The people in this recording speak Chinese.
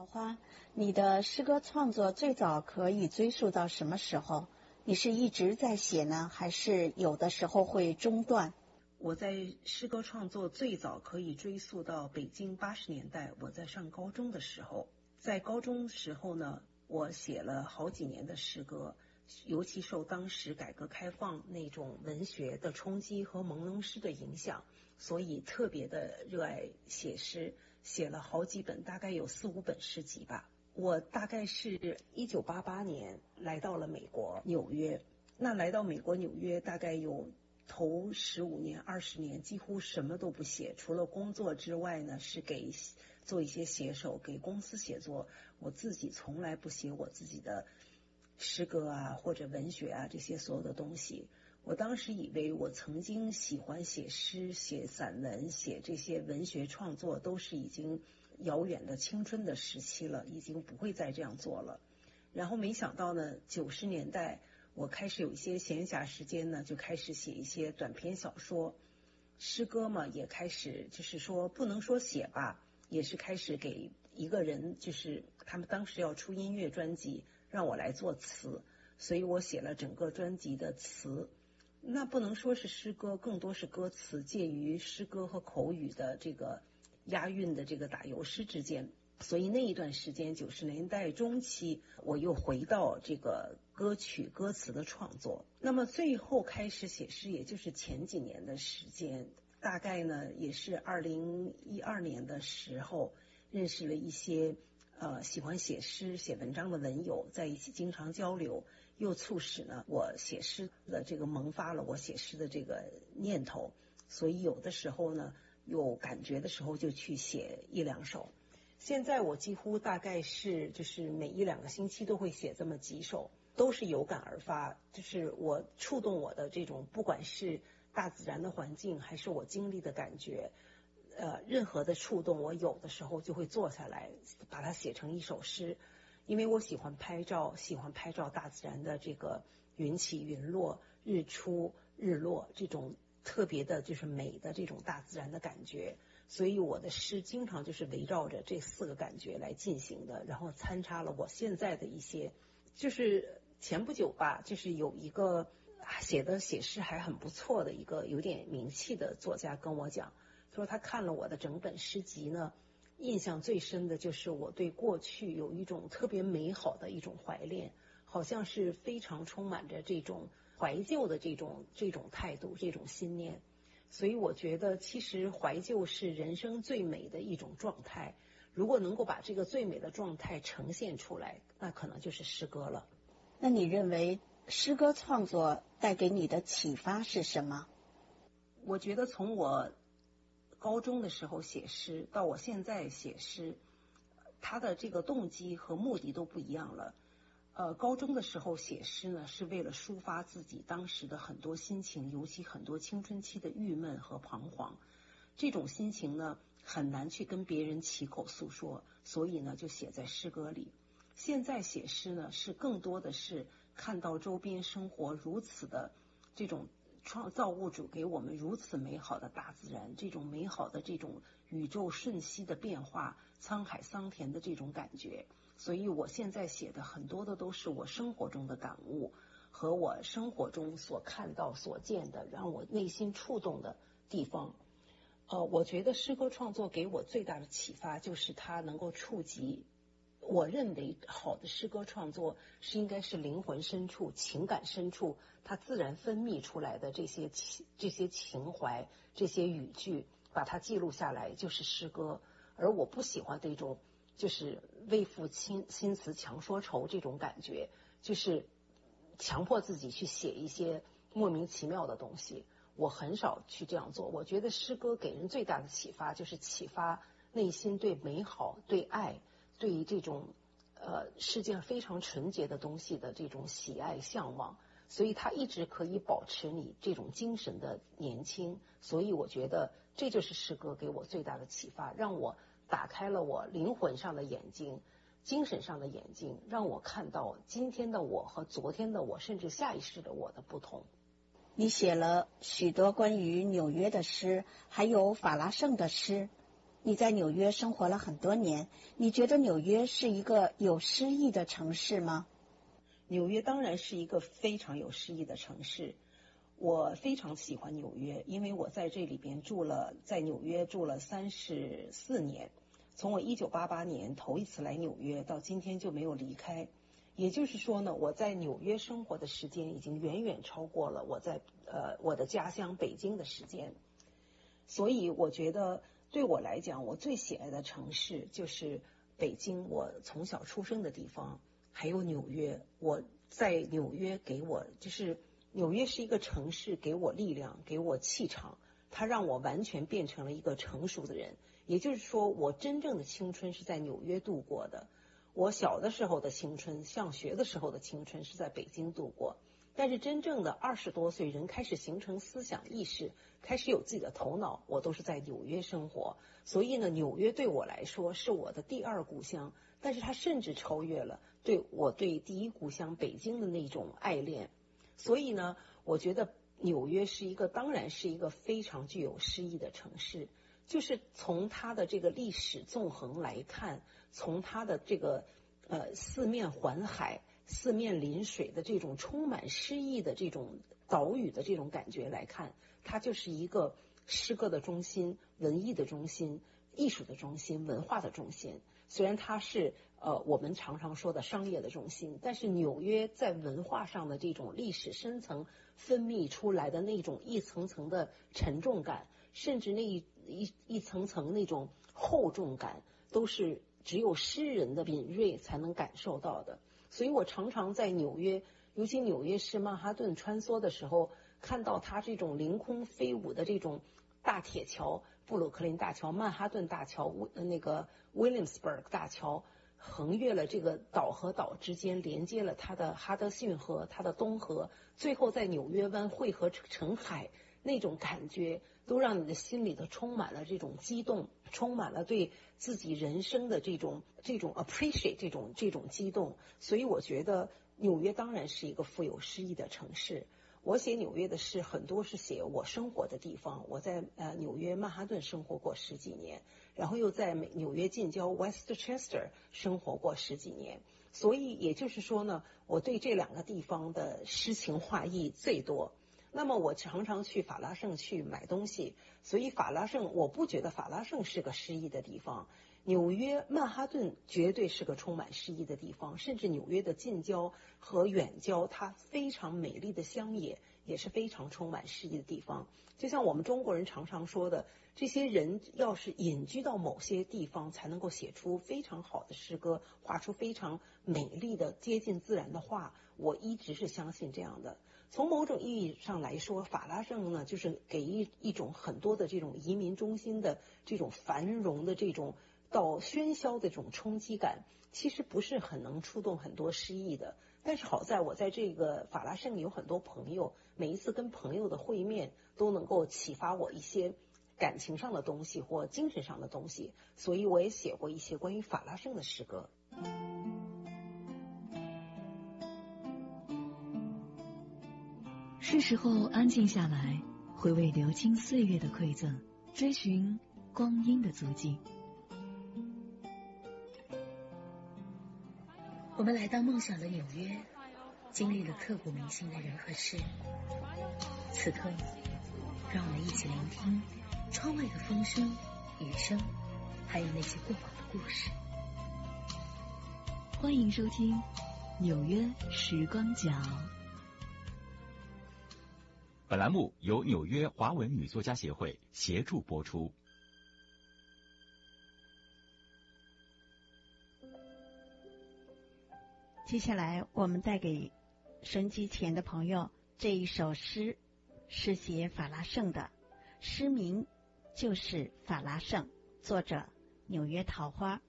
花，你的诗歌创作最早可以追溯到什么时候？你是一直在写呢，还是有的时候会中断？ 我在诗歌创作最早可以追溯到北京80年代，我在上高中的时候。在高中时候呢，我写了好几年的诗歌，尤其受当时改革开放那种文学的冲击和朦胧诗的影响，所以特别的热爱写诗，写了好几本，大概有4、5本诗集吧。我大概是1988年来到了美国纽约，那来到美国纽约大概有头15年、20年几乎什么都不写，除了工作之外呢，是做一些写手，给公司写作。我自己从来不写我自己的诗歌啊，或者文学啊，这些所有的东西。我当时以为我曾经喜欢写诗、写散文、写这些文学创作，都是已经遥远的青春的时期了，已经不会再这样做了。然后没想到呢，90年代我开始有一些闲暇时间呢，就开始写一些短篇小说，诗歌嘛，也开始就是说不能说写吧，也是开始给一个人，就是他们当时要出音乐专辑，让我来做词，所以我写了整个专辑的词。那不能说是诗歌，更多是歌词，介于诗歌和口语的这个押韵的这个打油诗之间。所以那一段时间90年代中期，我又回到这个歌曲歌词的创作。那么最后开始写诗，也就是前几年的时间，大概呢也是2012年的时候，认识了一些喜欢写诗写文章的文友，在一起经常交流，又促使呢我写诗的这个萌发了我写诗的这个念头。所以有的时候呢有感觉的时候就去写1、2首。现在我几乎大概是就是每1、2个星期都会写这么几首，都是有感而发，就是我触动我的这种，不管是大自然的环境还是我经历的感觉，任何的触动，我有的时候就会坐下来把它写成一首诗。因为我喜欢拍照，喜欢拍照大自然的这个云起云落、日出日落，这种特别的就是美的这种大自然的感觉，所以我的诗经常就是围绕着这4个感觉来进行的，然后参差了我现在的一些，就是前不久吧，就是有一个写诗还很不错的一个有点名气的作家跟我讲，说他看了我的整本诗集呢，印象最深的就是我对过去有一种特别美好的一种怀恋，好像是非常充满着这种怀旧的这种态度，这种信念。所以我觉得其实怀旧是人生最美的一种状态，如果能够把这个最美的状态呈现出来，那可能就是诗歌了。 那你认为诗歌创作带给你的启发是什么？ 我觉得从我高中的时候写诗到我现在写诗，它的这个动机和目的都不一样了。高中的时候写诗呢，是为了抒发自己当时的很多心情，尤其很多青春期的郁闷和彷徨。这种心情呢，很难去跟别人起口诉说，所以呢，就写在诗歌里。现在写诗呢，是更多的是看到周边生活如此的这种创造物主给我们如此美好的大自然，这种美好的这种宇宙瞬息的变化，沧海桑田的这种感觉。所以我现在写的很多的都是我生活中的感悟和我生活中所看到所见的让我内心触动的地方。我觉得诗歌创作给我最大的启发就是它能够触及，我认为好的诗歌创作是应该是灵魂深处情感深处它自然分泌出来的这些情怀，这些语句，把它记录下来就是诗歌。而我不喜欢这种就是为赋新词强说愁这种感觉，就是强迫自己去写一些莫名其妙的东西，我很少去这样做。我觉得诗歌给人最大的启发就是启发内心对美好、对爱、对于这种世界上非常纯洁的东西的这种喜爱向往，所以它一直可以保持你这种精神的年轻。所以我觉得这就是诗歌给我最大的启发，让我打开了我灵魂上的眼睛，精神上的眼睛，让我看到今天的我和昨天的我，甚至下一世的我的不同。 你写了许多关于纽约的诗，还有法拉盛的诗， 你在纽约生活了很多年，你觉得纽约是一个有诗意的城市吗？ 纽约当然是一个非常有诗意的城市，我非常喜欢纽约，因为我在这里边在纽约住了34年，从我1988年头一次来纽约到今天就没有离开。也就是说呢，我在纽约生活的时间已经远远超过了我在我的家乡北京的时间。所以我觉得对我来讲，我最喜爱的城市就是北京，我从小出生的地方，还有纽约。我在纽约纽约是一个城市，给我力量，给我气场，它让我完全变成了一个成熟的人。也就是说，我真正的青春是在纽约度过的。我小的时候的青春，上学的时候的青春是在北京度过。但是真正的20多岁人开始形成思想意识，开始有自己的头脑，我都是在纽约生活。所以呢，纽约对我来说是我的第二故乡，但是它甚至超越了我对第一故乡北京的那种爱恋。所以呢，我觉得纽约当然是一个非常具有诗意的城市。就是从它的这个历史纵横来看，从它的这个四面环海、四面临水的这种充满诗意的这种岛屿的这种感觉来看，它就是一个诗歌的中心、文艺的中心、艺术的中心、文化的中心。虽然它是我们常常说的商业的中心，但是纽约在文化上的这种历史深层分泌出来的那种一层层的沉重感，甚至那一层层那种厚重感，都是只有诗人的敏锐才能感受到的。所以我常常在纽约，尤其纽约市曼哈顿穿梭的时候，看到它这种凌空飞舞的这种大铁桥，布鲁克林大桥、曼哈顿大桥、那个 Williamsburg 大桥，横越了这个岛和岛之间，连接了它的哈德逊河、它的东河，最后在纽约湾汇合成海，那种感觉都让你的心里头充满了这种激动，充满了对自己人生的这种 appreciate 这种激动。所以我觉得纽约当然是一个富有诗意的城市。我写纽约的诗很多是写我生活的地方，我在纽约曼哈顿生活过10几年，然后又在纽约近郊 Westchester 生活过10几年。所以也就是说呢，我对这2个地方的诗情画意最多。那么我常常去法拉盛去买东西，所以我不觉得法拉盛是个诗意的地方。纽约曼哈顿绝对是个充满诗意的地方，甚至纽约的近郊和远郊，它非常美丽的乡野也是非常充满诗意的地方。就像我们中国人常常说的，这些人要是隐居到某些地方，才能够写出非常好的诗歌，画出非常美丽的接近自然的画。我一直是相信这样的。从某种意义上来说，法拉盛呢，就是给一种很多的这种移民中心的这种繁荣的这种到喧嚣的这种冲击感，其实不是很能触动很多诗意的。但是好在我在这个法拉盛有很多朋友，每一次跟朋友的会面都能够启发我一些感情上的东西或精神上的东西，所以我也写过一些关于法拉盛的诗歌。 是时候安静下来，回味流金岁月的馈赠，追寻光阴的足迹。我们来到梦想的纽约，经历了刻骨铭心的人和事。此刻，让我们一起聆听窗外的风声、雨声，还有那些过往的故事。欢迎收听《纽约时光角》。 本栏目由纽约华文女作家协会协助播出。 接下来我们带给收音机前的朋友这一首诗，是写法拉盛的，诗名就是法拉盛，作者纽约桃花。